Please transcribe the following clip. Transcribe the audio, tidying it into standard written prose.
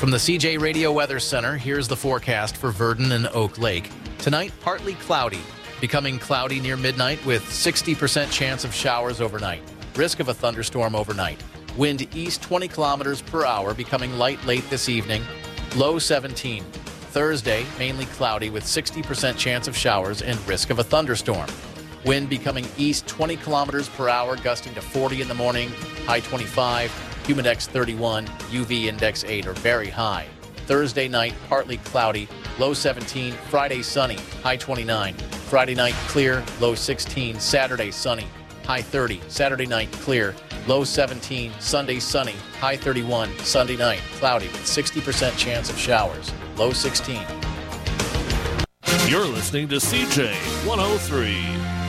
From the CJ Radio Weather Center, here's the forecast for Verdon and Oak Lake. Tonight, partly cloudy, becoming cloudy near midnight with 60% chance of showers overnight. Risk of a thunderstorm overnight. Wind east 20 kilometers per hour, becoming light late this evening. Low 17. Thursday, mainly cloudy with 60% chance of showers and risk of a thunderstorm. Wind becoming east 20 kilometers per hour, gusting to 40 in the morning, high 25. Humidex 31, UV index 8 are very high. Thursday night, partly cloudy, low 17. Friday sunny, high 29. Friday night clear, low 16. Saturday sunny, high 30. Saturday night clear, low 17. Sunday sunny, high 31. Sunday night cloudy with 60% chance of showers, low 16. You're listening to CJ 103.